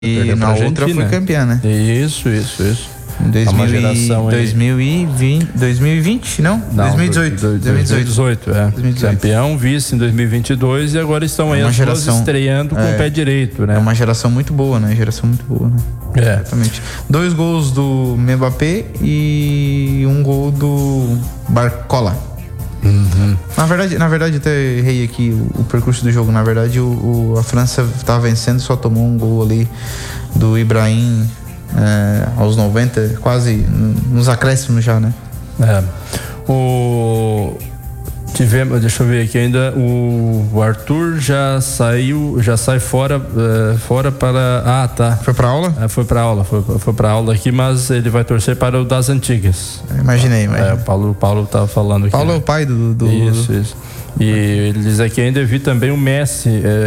E na outra foi campeã, né? Isso. Em uma geração 2020, não? 2018, é. 2018. Campeão, vice em 2022 e agora estão aí as duas estreando com o pé direito, né? É uma geração muito boa, né? Exatamente. 2 gols do Mbappé e 1 gol do Barcola. Uhum. Na verdade, até errei aqui o percurso do jogo. Na verdade, a França estava vencendo, só tomou um gol ali do Ibrahim aos 90, quase nos acréscimos já, né? Deixa eu ver aqui ainda, o Arthur já sai fora para... tá. Foi pra aula? Foi pra aula aqui, mas ele vai torcer para o das antigas. Imaginei. O Paulo tava falando aqui. Paulo é o pai do... Isso. E ele diz aqui ainda, vi também o Messi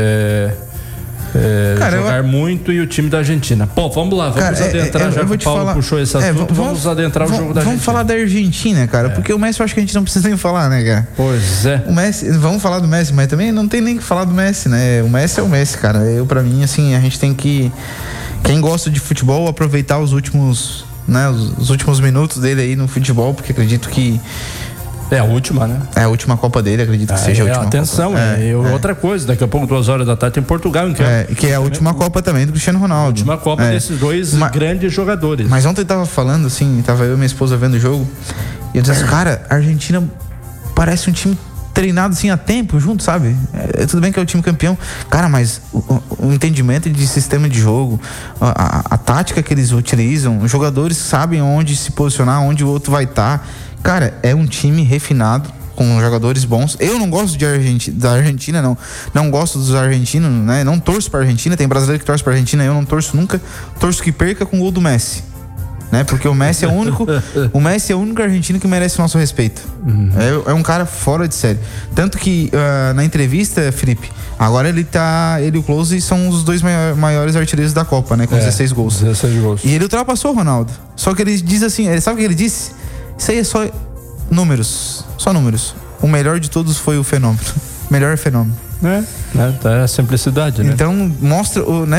jogar muito e o time da Argentina. Pô, vamos lá, vamos adentrar, já que o Paulo puxou esse assunto, vamos adentrar o jogo da Argentina. Vamos falar da Argentina, cara, porque o Messi eu acho que a gente não precisa nem falar, né, cara? Pois é. O Messi, vamos falar do Messi, mas também não tem nem que falar do Messi, né? O Messi é o Messi, cara. Pra mim, assim, a gente tem que... Quem gosta de futebol, aproveitar os últimos minutos dele aí no futebol, porque acredito que... É a última, né? É a última Copa dele, acredito que seja a última. Atenção, Copa. Outra coisa, daqui a pouco, 2h da tarde, tem Portugal em campo. Que é a última Copa também do Cristiano Ronaldo. A última Copa desses dois grandes jogadores. Mas ontem eu tava falando, assim, tava eu e minha esposa vendo o jogo, e eu disse assim, cara, a Argentina parece um time treinado assim há tempo junto, sabe? Tudo bem que é o time campeão, cara, mas o entendimento de sistema de jogo, a tática que eles utilizam, os jogadores sabem onde se posicionar, onde o outro vai estar. Cara, é um time refinado, com jogadores bons. Eu não gosto da Argentina, não. Não gosto dos argentinos, né? Não torço pra Argentina. Tem brasileiro que torce pra Argentina, eu não torço nunca. Torço que perca com o gol do Messi, né? Porque o Messi é o único argentino que merece o nosso respeito. Uhum. É um cara fora de série. Tanto que na entrevista, Felipe, agora ele e o Klose são os 2 maiores artilheiros da Copa, né? Com 16 gols. 16 gols. E ele ultrapassou o Ronaldo. Só que ele diz assim, sabe o que ele disse? Isso aí é só números. Só números. O melhor de todos foi o fenômeno. Melhor fenômeno. É a simplicidade, né? Então mostra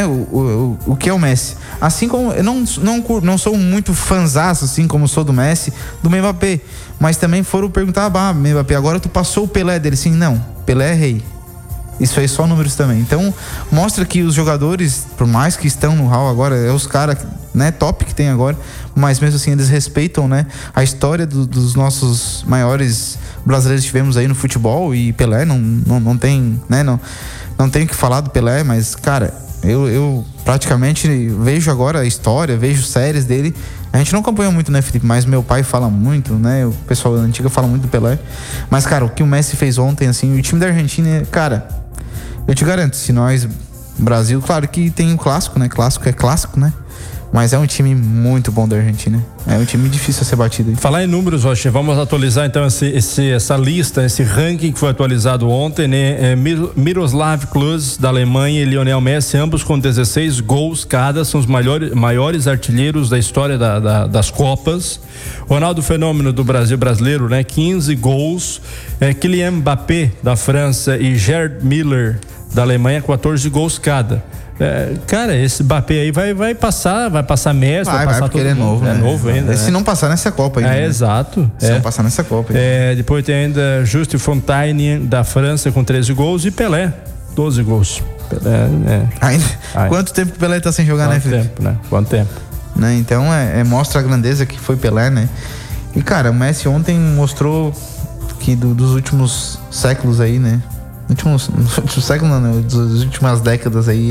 o que é o Messi. Assim como eu não sou muito fãzaço, assim como sou do Messi, do Mbappé. Mas também foram perguntar, Mbappé, agora tu passou o Pelé dele? Sim, não. Pelé é rei. Isso aí é só números também. Então mostra que os jogadores, por mais que estão no hall agora, é os caras, né, top que tem agora, mas mesmo assim eles respeitam, né, a história dos nossos maiores brasileiros que tivemos aí no futebol. E Pelé não tem, né, não tem o que falar do Pelé, mas cara, eu praticamente vejo agora a história, vejo séries dele. A gente não acompanha muito, né, Felipe? Mas meu pai fala muito, né? O pessoal da antiga fala muito do Pelé. Mas, cara, o que o Messi fez ontem, assim, o time da Argentina, cara, eu te garanto, se nós, Brasil, claro que tem um clássico, né? Clássico é clássico, né? Mas é um time muito bom da Argentina. É um time difícil a ser batido. Falar em números, Rocha, vamos atualizar então essa lista, esse ranking que foi atualizado ontem, né? Miroslav Klose da Alemanha e Lionel Messi, ambos com 16 gols cada, são os maiores artilheiros da história das Copas. Ronaldo Fenômeno do brasileiro, né? 15 gols. Kylian Mbappé da França e Gerd Müller da Alemanha, 14 gols cada. Cara, esse Mbappé aí vai passar Messi, vai passar todo mundo. Ele é novo, né? Novo ainda. Se não passar nessa Copa ainda. Exato. Se não passar nessa Copa ainda. Depois tem ainda Juste Fontaine da França com 13 gols e Pelé, 12 gols. Pelé, Quanto tempo que o Pelé tá sem jogar, né, Felipe? Quanto tempo? Né? Então mostra a grandeza que foi Pelé, né? E cara, o Messi ontem mostrou que dos últimos séculos aí, né? Nos últimos séculos, não, das últimas décadas aí,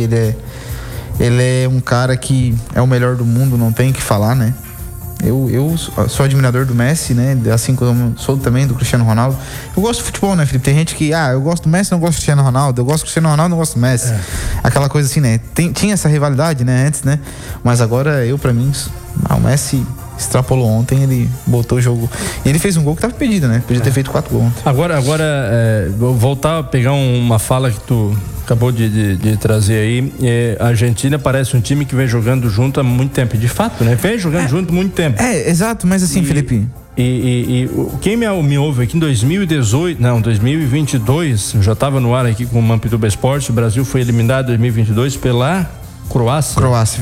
ele é um cara que é o melhor do mundo, não tem o que falar, né? Eu sou admirador do Messi, né? Assim como sou também do Cristiano Ronaldo. Eu gosto de futebol, né, Felipe? Tem gente que, eu gosto do Messi, não gosto do Cristiano Ronaldo. Eu gosto do Cristiano Ronaldo, não gosto do Messi. Aquela coisa assim, né? Tinha essa rivalidade, né, antes, né? Mas agora, pra mim, o Messi extrapolou ontem, ele botou o jogo. E ele fez um gol que tava impedido, né? Podia ter feito 4 gols ontem. Agora vou voltar a pegar uma fala que tu acabou de trazer aí. A Argentina parece um time que vem jogando junto há muito tempo. De fato, né? Vem jogando junto há muito tempo. Exato, mas assim, Felipe... E quem me ouve aqui em 2022, eu já estava no ar aqui com o Mampituba Esporte, o Brasil foi eliminado em 2022 pela Croácia? Croácia.